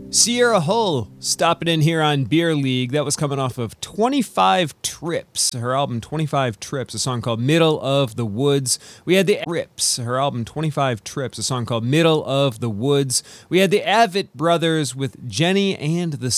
Sierra Hull stopping in here on Beer League. That was coming off of 25 Trips, her album 25 Trips, a song called Middle of the Woods. We had the Rips, her album 25 Trips, a song called Middle of the Woods. We had the Avett Brothers with Jenny and the